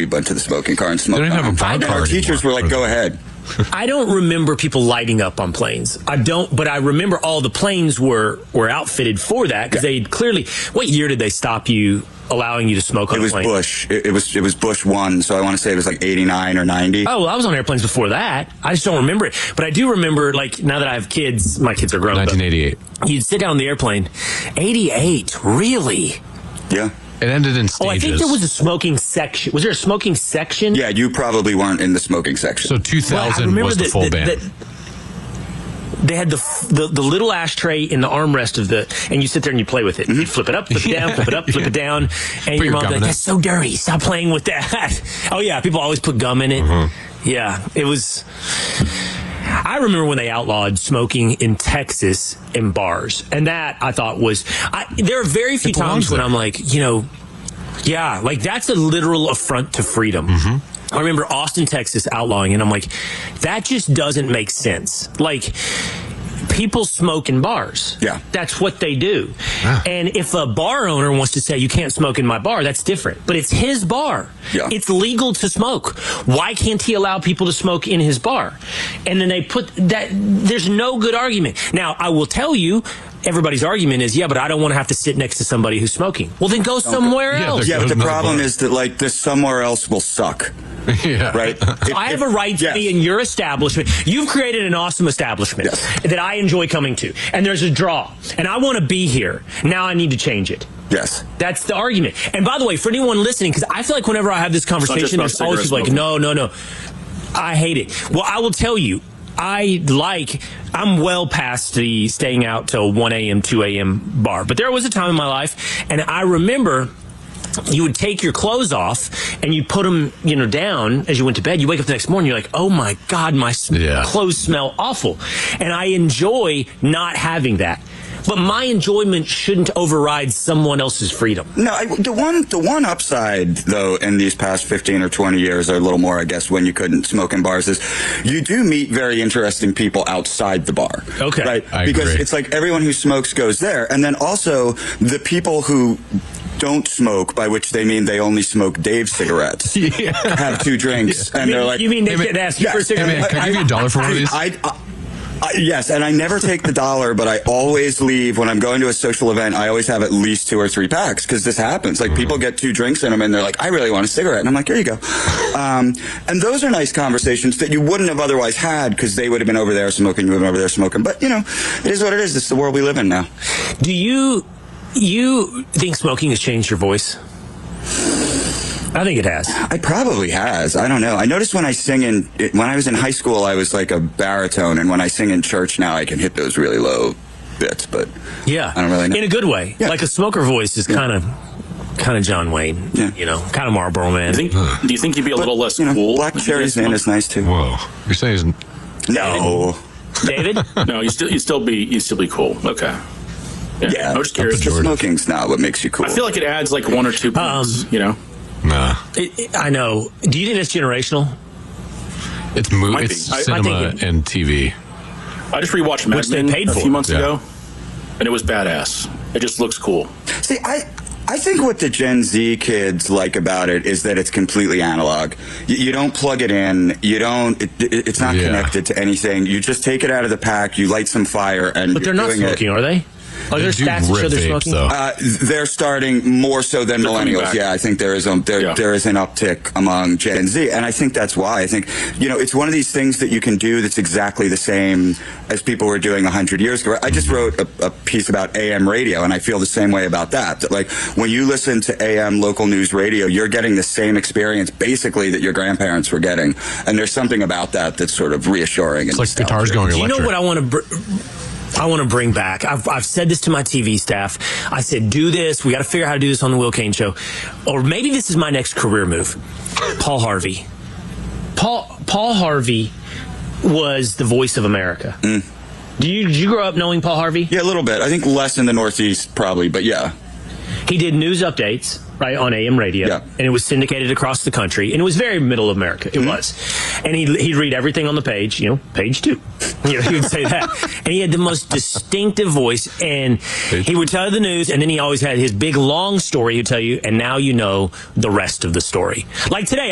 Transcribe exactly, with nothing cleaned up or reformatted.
we went to the smoking car and smoked. They didn't have a bar and car our teachers anymore. were like, go ahead. I don't remember people lighting up on planes. I don't, but I remember all the planes were, were outfitted for that because Yeah. they clearly. What year did they stop you allowing you to smoke on It a was plane? Bush. It, it was it was Bush one, so I want to say it was like eighty-nine or ninety. Oh, well, I was on airplanes before that. I just don't remember it. But I do remember, like, now that I have kids, my kids are grown up. nineteen eighty-eight. You'd sit down on the airplane. eighty-eight, really? Yeah. It ended in stages. Oh, I think there was a smoking section. Was there a smoking section? Yeah, you probably weren't in the smoking section. So two thousand Well, I was the remember full that- band. that- that- They had the, f- the the little ashtray in the armrest of the, and you sit there and you play with it. You flip it up, flip it down, flip it up, flip it down, and Put your your mom's gum like, in it. "That's so dirty. Stop playing with that." Oh yeah, people always put gum in it. Mm-hmm. Yeah, it was. I remember when they outlawed smoking in Texas in bars, and that I thought was. I, there are very few It belongs times when there. I'm like, you know, yeah, like that's a literal affront to freedom. Mm-hmm. I remember Austin, Texas outlawing, and I'm like, that just doesn't make sense. Like, people smoke in bars. Yeah. That's what they do. Yeah. And if a bar owner wants to say, you can't smoke in my bar, that's different. But it's his bar. Yeah. It's legal to smoke. Why can't he allow people to smoke in his bar? And then they put that, there's no good argument. Now, I will tell you, everybody's argument is, yeah, but I don't want to have to sit next to somebody who's smoking. Well, then go somewhere Yeah, else. there yeah, but goes the another problem bar. is that like this somewhere else will suck. Yeah. Right? If- I have if- a right to yes. be in your establishment. You've created an awesome establishment Yes. that I enjoy coming to. And there's a draw. And I want to be here. Now I need to change it. Yes. That's the argument. And by the way, for anyone listening, because I feel like whenever I have this not just conversation, about there's always cigarette people like, no, no, no. I hate it. Well, I will tell you, I like, I'm well past the staying out till one a.m., two a.m. bar. But there was a time in my life, and I remember you would take your clothes off and you put them, you know, down as you went to bed. You wake up the next morning, you're like, oh my God, my s- Yeah. clothes smell awful. And I enjoy not having that. But my enjoyment shouldn't override someone else's freedom. No, I, the one the one upside though in these past fifteen or twenty years, or a little more, I guess, when you couldn't smoke in bars, is you do meet very interesting people outside the bar. Okay. Right? I because agree. it's like everyone who smokes goes there, and then also the people who don't smoke, by which they mean they only smoke Dave cigarettes, Yeah. have two drinks, and You they're mean, like, you mean they Hey, man, didn't ask you yes, for a hey, cigarette? man, can I give you a dollar for one of these? I, I, I, yes, and I never take the dollar, but I always leave when I'm going to a social event. I always have at least two or three packs because this happens. Like people get two drinks in them and they're like, "I really want a cigarette," and I'm like, "Here you go." Um, and those are nice conversations that you wouldn't have otherwise had because they would have been over there smoking, you would have been over there smoking. But you know, it is what it is. It's the world we live in now. Do you you think smoking has changed your voice? I think it has. It probably has. I don't know. I noticed when I sing in, when I was in high school, I was like a baritone, and when I sing in church now, I can hit those really low bits. But Yeah, I don't really know. in a good way. Yeah. Like a smoker voice is kind of kind of John Wayne. Yeah. You know, kind of Marlboro Man. Do you think, do you think you'd be a but, little less you know, cool? Black if you Cherry's didn't in is nice too. Whoa. You're saying No. David? smoke? No, you still you still be you still be cool. Okay. Yeah, Yeah, I'm just curious. the smoking's not what makes you cool. I feel like it adds like one or two points. Um, you know. nah. It, it, I know. Do you think that's generational? It's mo- Might it's be. I- I cinema think it- and T V. I just rewatched Mad Which they Men paid a for. few months Yeah. ago, and it was badass. It just looks cool. See, I I think what the Gen Z kids like about it is that it's completely analog. You, you don't plug it in. You don't. It, it, it's not Yeah. connected to anything. You just take it out of the pack. You light some fire, and But they're you're not doing smoking, it. are they? Are there do stats that show rip they're vapes, smoking? though. Uh, they're starting more so than They're coming millennials. back. Yeah, I think there is a there, Yeah. there is an uptick among Gen Z, and I think that's why. I think you know it's one of these things that you can do that's exactly the same as people were doing a hundred years ago. I just wrote a, a piece about A M radio, and I feel the same way about that. That like when you listen to A M local news radio, you're getting the same experience basically that your grandparents were getting, and there's something about that that's sort of reassuring. It's like guitars going Do you electric. know what I want to br- I want to bring back? I've, I've said this to my T V staff. I said, do this. We got to figure out how to do this on the Will Kane Show. Or maybe this is my next career move. Paul Harvey. Paul Paul Harvey was the voice of America. Mm. Do you, did you grow up knowing Paul Harvey? Yeah, a little bit. I think less in the Northeast probably, but yeah. He did news updates, right, on A M radio, Yeah. and it was syndicated across the country, and it was very middle America. It Mm-hmm. was. And he'd, he'd read everything on the page, you know, page two. You know, he would say that. And he had the most distinctive voice, and he would tell you the news, and then he always had his big, long story he'd tell you, and now you know the rest of the story. Like today,